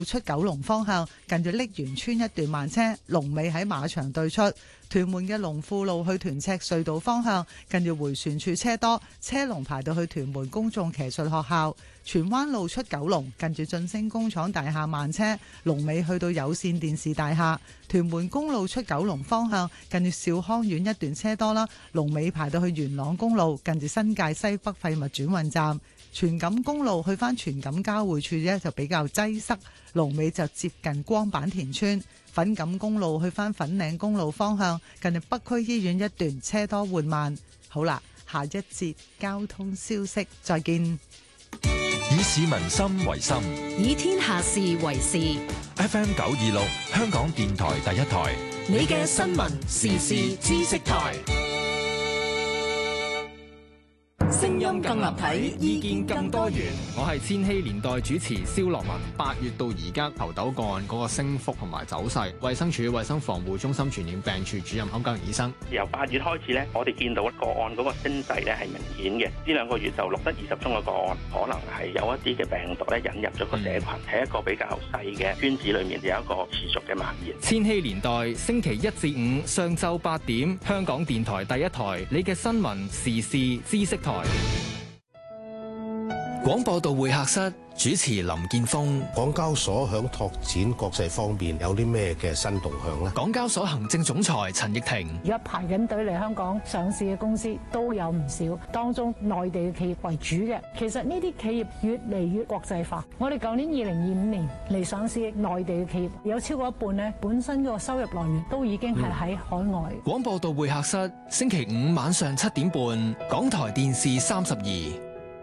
出九龍方向，近住瀝源村一段慢車，龍尾喺馬場對出。屯門嘅龍富路去屯赤隧道方向，近住迴旋處車多，車龍排到去屯門公眾騎術學校。荃灣路出九龍，近住晉升工廠大廈慢車，龍尾去到有線電視大廈。屯門公路出九龍方向，近住兆康苑一段車多啦，龍尾排到去元朗公路，近住新界西北廢物轉運站。荃錦公路去返荃錦交匯處呢，就比較擠塞，龍尾就接近光板田村。粉錦公路去返粉嶺公路方向，近住北區醫院一段車多緩慢。好啦，下一節交通消息，再見。 以市民心為心， 以天下事為事。 FM 926，香港電台第一台， 你嘅新聞時事知識台。聲音更立體，意見更多元。 我係千禧年代主持蕭樂文。8月到而家猴痘個案嗰個升幅同埋走勢，衛生署衛生防護中心傳染病處主任歐家榮醫生。 由8月開始咧，我哋見到個案嗰個升勢咧係明顯嘅。呢2個月就錄得20宗嘅個案，可能係有一啲嘅病毒咧引入咗個社群，喺一個比較細嘅圈子裏面有一個持續嘅蔓延。 千禧年代星期1至5上晝8點，香港電台第一台，你嘅新聞時事知識台。 廣播道會客室主持林建峰。 港交所響拓展國際方面有啲咩嘅新動向呢？ 港交所行政總裁陳奕婷。 而家排緊隊嚟香港上市嘅公司都有唔少，當中內地嘅企業為主嘅。其實呢啲企業越嚟越國際化。我哋舊年2025年嚟上市嘅內地嘅企業有超過一半呢，本身個收入來源都已經係喺海外。 廣播道會客室星期5晚上7點半，港台電視32。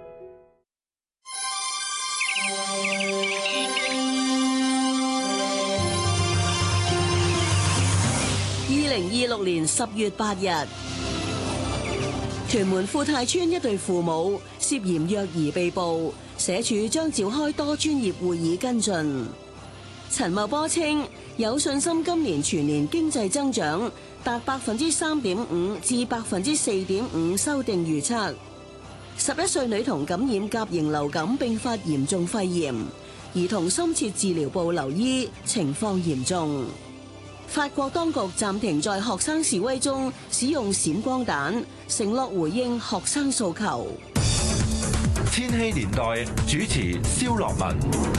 2026年10月8日，屯門富泰邨一對父母涉嫌虐兒被捕，社署將召開多專業會議跟進。陳茂波稱有信心今年全年經濟增長達3.5%至4.5%修訂預測。11歲女童感染甲型流感並發嚴重肺炎，兒童深切治療部留醫，情況嚴重。法國當局暫停在學生示威中使用閃光彈，承諾回應學生訴求。 千禧年代主持蕭樂文。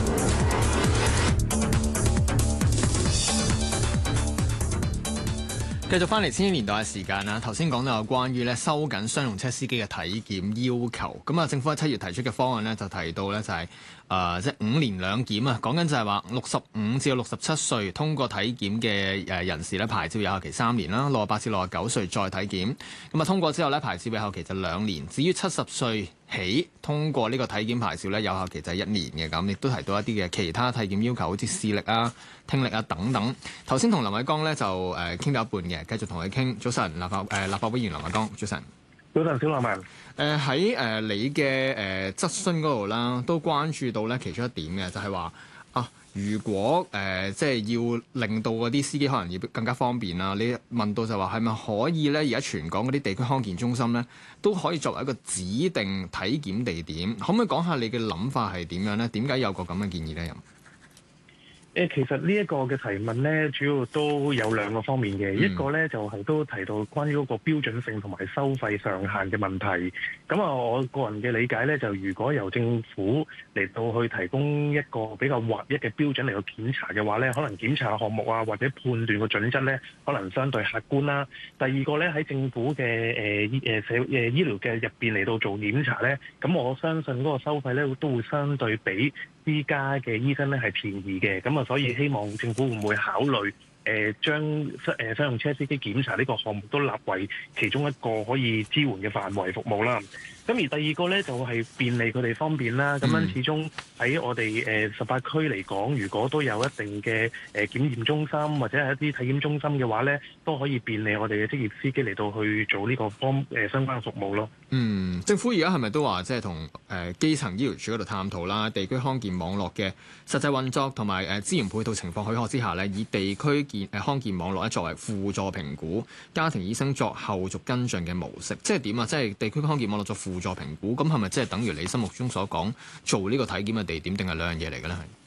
繼續翻嚟千禧年代嘅時間啦，頭先講到有關於咧收緊商用車司機嘅體檢要求，咁啊政府喺7月提出嘅方案咧就提到咧就係即係5年2檢啊，講緊就係話65至67歲通過體檢嘅人士咧牌照有效期3年啦，68至69歲再體檢，咁啊通過之後咧牌照有效期就2年，至於70歲起通過呢個體檢牌照咧有效期就係1年嘅，咁亦都提到一啲嘅其他體檢要求，好似視力啊、聽力啊等等。頭先同林偉江咧就傾到一半嘅，繼續同佢傾。早晨，立法會議員林偉江，早晨。 早晨，小羅文。 喺你嘅質詢嗰度啦，都關注到咧其中一點嘅，就係話如果即係要令到嗰啲司機可能要更加方便啦，你問到就話係咪可以咧？而家全港嗰啲地區康健中心咧都可以作為一個指定體檢地點，可唔可以講下你嘅諗法係點樣咧？點解有個咁嘅建議咧？ 其實呢一個嘅提問咧，主要都有2個方面嘅。一個咧就係都提到關於嗰個標準性同埋收費上限嘅問題。咁啊，我個人嘅理解咧，就如果由政府嚟到去提供一個比較劃一嘅標準嚟到檢查嘅話咧，可能檢查項目啊或者判斷個準則咧，可能相對客觀啦。第二個咧喺政府嘅醫療嘅入邊嚟到做檢查咧，咁我相信嗰個收費咧都會相對比私家嘅醫生咧係便宜嘅。咁啊，所以希望政府會唔會考慮將商用車司機檢查呢個項目都納為其中一個可以支援嘅範圍服務啦。咁而第二個咧就係便利佢哋方便啦。咁樣始終喺我哋18區嚟講，如果都有一定嘅檢驗中心或者係一啲體檢中心嘅話咧，都可以便利我哋嘅職業司機嚟到去做呢個相關嘅服務咯。 政府而家係咪都話即係同基層醫療署嗰度探討啦，地區康健網絡嘅實際運作同埋資源配套情況許可之下咧，以地區康健網絡咧作為輔助評估家庭醫生作後續跟進嘅模式，即係點啊？即係地區康健網絡作輔助評估，咁係咪即係等於你心目中所講做呢個體檢嘅地點，定係2樣嘢嚟嘅咧？係